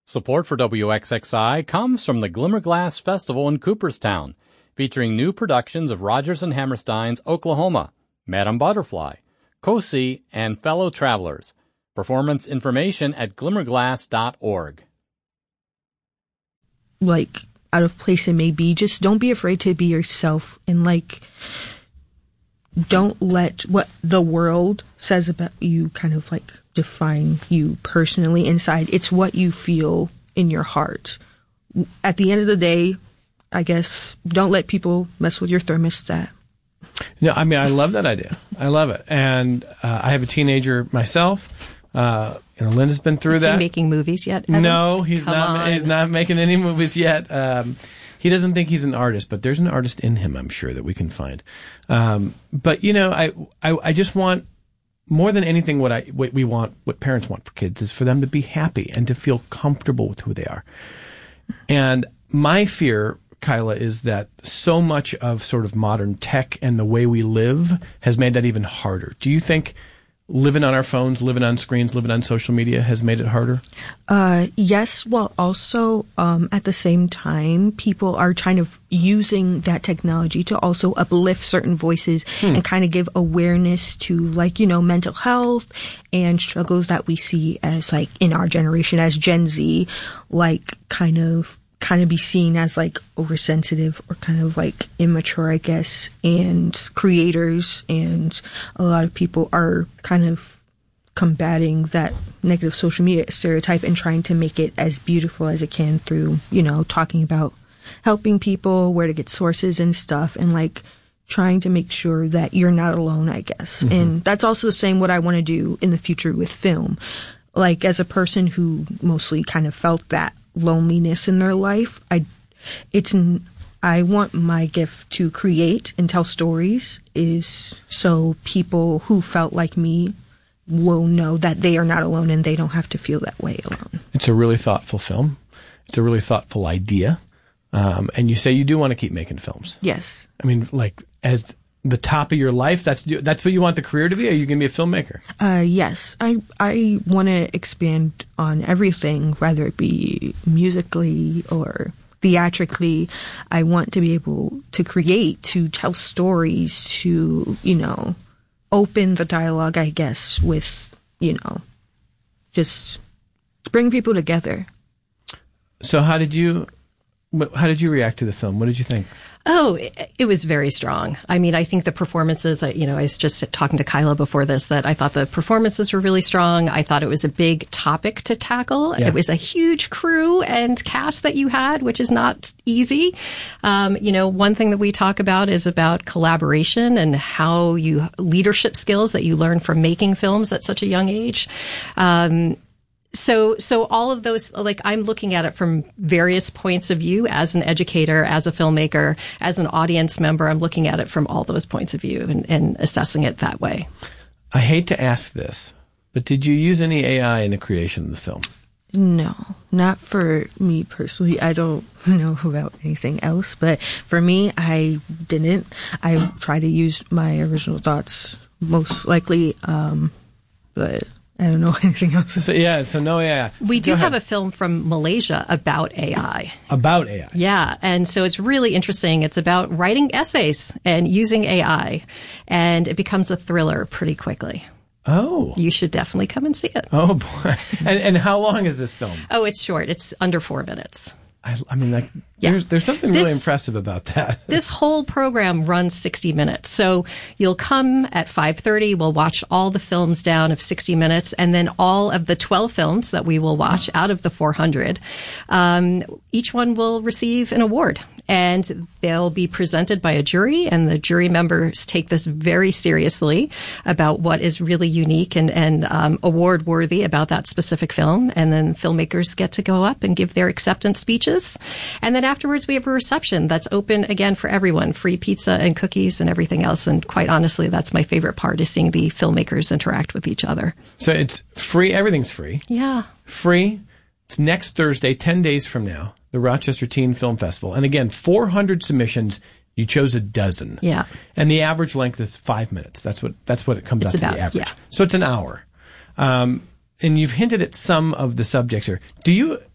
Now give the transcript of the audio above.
Support for WXXI comes from the Glimmerglass Festival in Cooperstown, featuring new productions of Rodgers and Hammerstein's Oklahoma, Madame Butterfly, Cosi, and Fellow Travelers. Performance information at glimmerglass.org. Like, out of place it may be, just don't be afraid to be yourself, and like, don't let what the world says about you kind of like define you personally inside. It's what you feel in your heart. At the end of the day, I guess, don't let people mess with your thermostat. Yeah, I mean, I love that idea. I love it. And I have a teenager myself. Linda's been through that. Is he making movies yet, Evan? No, he's not. He's not making any movies yet. He doesn't think he's an artist, but there's an artist in him, I'm sure, that we can find. But you know, I just want, more than anything, what parents want for kids is for them to be happy and to feel comfortable with who they are. And my fear, Kyla, is that so much of sort of modern tech and the way we live has made that even harder. Do you think living on our phones, living on screens, living on social media has made it harder? Yes. Well, also, at the same time, people are kind of using that technology to also uplift certain voices and kind of give awareness to, like, you know, mental health and struggles that we see as, like, in our generation as Gen Z, like, kind of be seen as like oversensitive or kind of like immature, I guess, and creators and a lot of people are kind of combating that negative social media stereotype and trying to make it as beautiful as it can through, you know, talking about helping people, where to get sources and stuff, and like trying to make sure that you're not alone, I guess. Mm-hmm. And that's also the same what I want to do in the future with film. Like, as a person who mostly kind of felt that loneliness in their life, I want my gift to create and tell stories is so people who felt like me will know that they are not alone and they don't have to feel that way alone. It's a really thoughtful film. It's a really thoughtful idea. And you say you do want to keep making films. Yes. I mean, like, as the top of your life, that's what you want the career to be? Or are you going to be a filmmaker? Yes. I want to expand on everything, whether it be musically or theatrically. I want to be able to create, to tell stories, to, you know, open the dialogue, I guess, with, you know, just bring people together. So how did you react to the film? What did you think? Oh, it was very strong. I mean, I think the performances, you know, I was just talking to Kyla before this, that I thought the performances were really strong. I thought it was a big topic to tackle. Yeah. It was a huge crew and cast that you had, which is not easy. You know, one thing that we talk about is about collaboration and how leadership skills that you learn from making films at such a young age. So all of those, like, I'm looking at it from various points of view as an educator, as a filmmaker, as an audience member. I'm looking at it from all those points of view and assessing it that way. I hate to ask this, but did you use any AI in the creation of the film? No, not for me personally. I don't know about anything else, but for me, I didn't. I try to use my original thoughts most likely, but I don't know anything else. So no AI. We do have a film from Malaysia about AI. About AI? Yeah, and so it's really interesting. It's about writing essays and using AI, and it becomes a thriller pretty quickly. Oh. You should definitely come and see it. Oh, boy. And how long is this film? Oh, it's short. It's under 4 minutes. I mean, like, yeah. There's something really impressive about that. This whole program runs 60 minutes. So you'll come at 5:30. We'll watch all the films down of 60 minutes, and then all of the 12 films that we will watch out of the 400. Each one will receive an award. And they'll be presented by a jury, and the jury members take this very seriously about what is really unique and award worthy about that specific film. And then filmmakers get to go up and give their acceptance speeches. And then afterwards, we have a reception that's open again for everyone, free pizza and cookies and everything else. And quite honestly, that's my favorite part, is seeing the filmmakers interact with each other. So it's free. Everything's free. Yeah. Free. It's next Thursday, 10 days from now. The Rochester Teen Film Festival. And again, 400 submissions. You chose a dozen. Yeah. And the average length is 5 minutes. That's what it comes out to, the average. Yeah. So it's an hour. And you've hinted at some of the subjects here. Do you